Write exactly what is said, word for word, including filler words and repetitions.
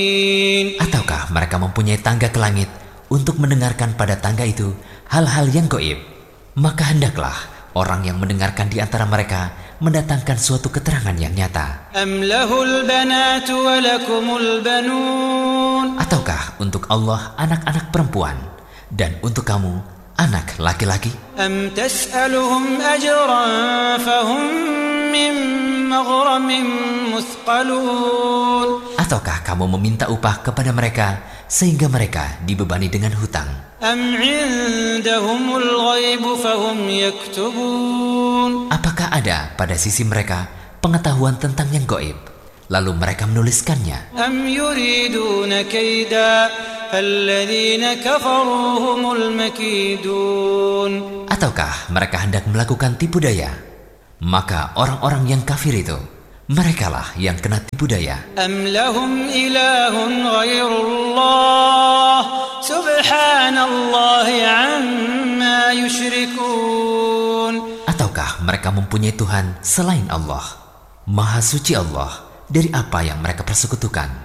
Ataukah mereka mempunyai tangga ke langit untuk mendengarkan pada tangga itu hal-hal yang gaib? Maka hendaklah orang yang mendengarkan di antara mereka mendatangkan suatu keterangan yang nyata. Am lahul banatu wa lakumul banun. Ataukah untuk Allah anak-anak perempuan dan untuk kamu anak laki-laki? Am tas'aluhum ajran fahum min maghramin muthqalun. Ataukah kamu meminta upah kepada mereka sehingga mereka dibebani dengan hutang? Am 'indahumul ghaibu fahum yaktubun. Apakah ada pada sisi mereka pengetahuan tentang yang gaib, lalu mereka menuliskannya? Am yuriduna kaida falladzina kafaru humul makidun. Ataukah mereka hendak melakukan tipu daya? Maka orang-orang yang kafir itu, merekalah yang kena tipu daya. Am lahum ilahun ghairullah subhanallahi amma yushrikun. Ataukah mereka mempunyai Tuhan selain Allah? Maha suci Allah dari apa yang mereka persekutukan.